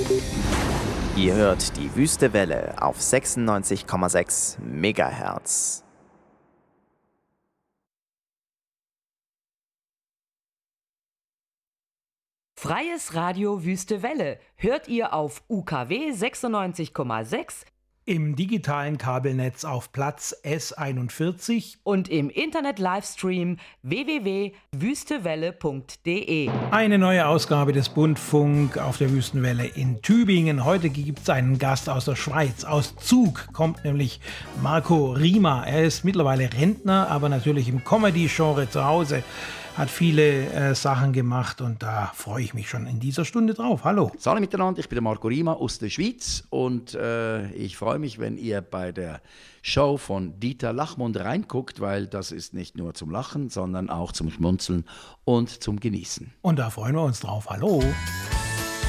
Ihr hört die Wüste Welle auf 96,6 Megahertz. Freies Radio Wüste Welle hört ihr auf UKW 96,6 im digitalen Kabelnetz auf Platz S41 und im Internet-Livestream www.wüstewelle.de. Eine neue Ausgabe des Bundfunk auf der Wüstenwelle in Tübingen. Heute gibt es einen Gast aus der Schweiz. Aus Zug kommt nämlich Marco Rima. Er ist mittlerweile Rentner, aber natürlich im Comedy-Genre zu Hause. Hat viele Sachen gemacht und da freue ich mich schon in dieser Stunde drauf. Hallo. Hallo miteinander, ich bin der Marco Rima aus der Schweiz und ich freue mich, wenn ihr bei der Show von Dieter Lachmund reinguckt, weil das ist nicht nur zum Lachen, sondern auch zum Schmunzeln und zum Genießen. Und da freuen wir uns drauf. Hallo.